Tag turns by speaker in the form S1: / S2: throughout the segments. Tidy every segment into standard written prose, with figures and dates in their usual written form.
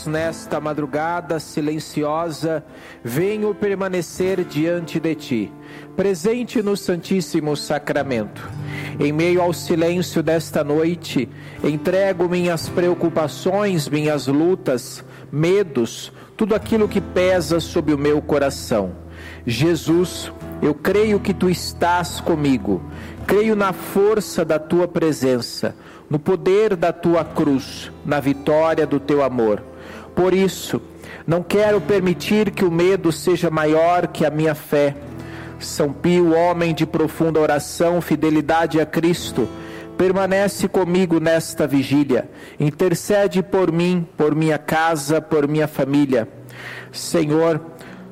S1: Nesta madrugada silenciosa, venho permanecer diante de Ti, presente no Santíssimo Sacramento. Em meio ao silêncio desta noite, entrego minhas preocupações, minhas lutas, medos, tudo aquilo que pesa sobre o meu coração. Jesus, eu creio que Tu estás comigo, creio na força da Tua presença, no poder da Tua cruz, na vitória do Teu amor. Por isso, não quero permitir que o medo seja maior que a minha fé. São Pio, homem de profunda oração, fidelidade a Cristo, permanece comigo nesta vigília, intercede por mim, por minha casa, por minha família. Senhor,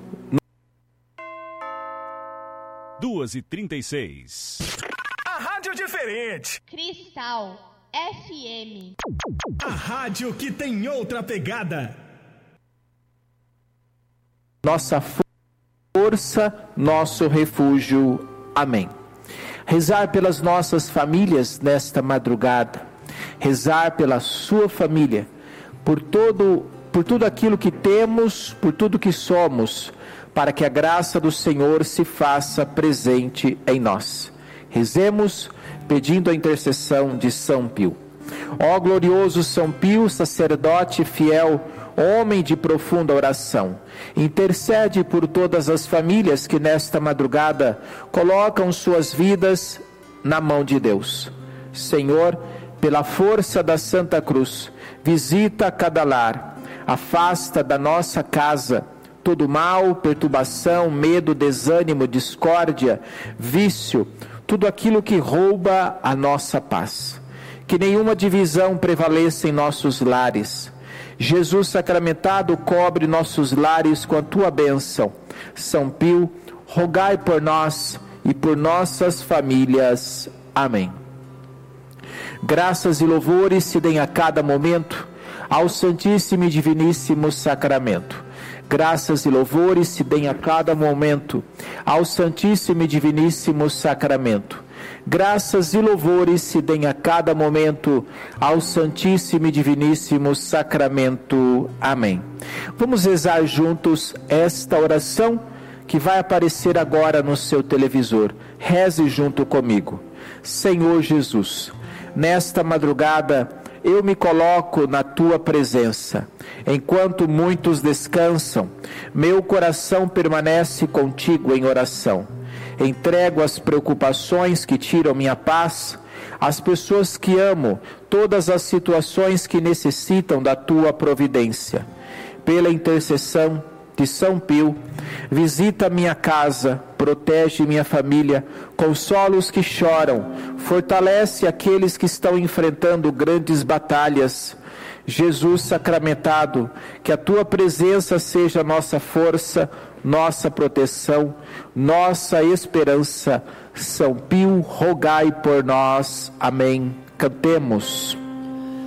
S2: 2h36.
S3: A rádio diferente.
S4: Cristal FM.
S3: A rádio que tem outra pegada.
S1: Nossa força, nosso refúgio. Amém. Rezar pelas nossas famílias nesta madrugada. Rezar pela sua família. Por tudo aquilo que temos, por tudo que somos, para que a graça do Senhor se faça presente em nós. Rezemos pedindo a intercessão de São Pio. Ó glorioso São Pio, sacerdote fiel, homem de profunda oração, intercede por todas as famílias que nesta madrugada colocam suas vidas na mão de Deus. Senhor, pela força da Santa Cruz, visita cada lar, afasta da nossa casa todo mal, perturbação, medo, desânimo, discórdia, vício, tudo aquilo que rouba a nossa paz. Que nenhuma divisão prevaleça em nossos lares. Jesus sacramentado, cobre nossos lares com a tua bênção. São Pio, rogai por nós e por nossas famílias. Amém. Graças e louvores se deem a cada momento ao Santíssimo e Diviníssimo Sacramento. Graças e louvores se deem a cada momento ao Santíssimo e Diviníssimo Sacramento. Graças e louvores se deem a cada momento ao Santíssimo e Diviníssimo Sacramento. Amém. Vamos rezar juntos esta oração que vai aparecer agora no seu televisor. Reze junto comigo. Senhor Jesus, nesta madrugada eu me coloco na Tua presença. Enquanto muitos descansam, meu coração permanece contigo em oração. Entrego as preocupações que tiram minha paz, as pessoas que amo, todas as situações que necessitam da Tua providência. Pela intercessão de São Pio, visita minha casa, protege minha família, consola os que choram, fortalece aqueles que estão enfrentando grandes batalhas. Jesus sacramentado, que a Tua presença seja nossa força, nossa proteção, nossa esperança. São Pio, rogai por nós. Amém. Cantemos.